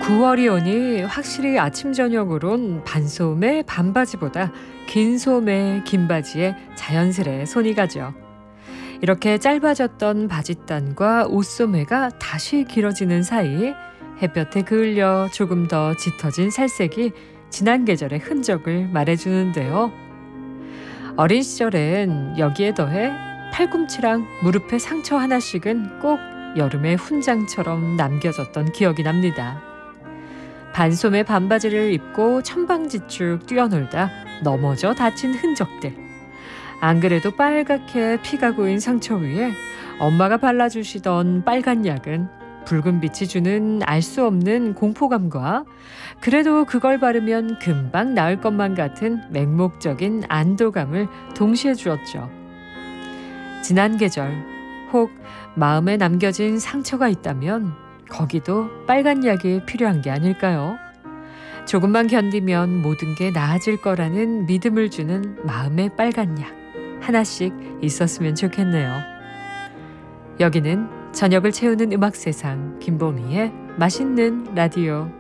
9월이 오니 확실히 아침 저녁으론 반소매 반바지보다 긴 소매 긴 바지에 자연스레 손이 가죠. 이렇게 짧아졌던 바짓단과 옷소매가 다시 길어지는 사이 햇볕에 그을려 조금 더 짙어진 살색이 지난 계절의 흔적을 말해주는데요. 어린 시절엔 여기에 더해 팔꿈치랑 무릎에 상처 하나씩은 꼭 여름의 훈장처럼 남겨졌던 기억이 납니다. 반소매 반바지를 입고 천방지축 뛰어놀다 넘어져 다친 흔적들. 안 그래도 빨갛게 피가 고인 상처 위에 엄마가 발라주시던 빨간 약은 붉은 빛이 주는 알 수 없는 공포감과 그래도 그걸 바르면 금방 나을 것만 같은 맹목적인 안도감을 동시에 주었죠. 지난 계절, 혹 마음에 남겨진 상처가 있다면 거기도 빨간 약이 필요한 게 아닐까요? 조금만 견디면 모든 게 나아질 거라는 믿음을 주는 마음의 빨간 약 하나씩 있었으면 좋겠네요. 여기는 저녁을 채우는 음악 세상 김보미의 맛있는 라디오.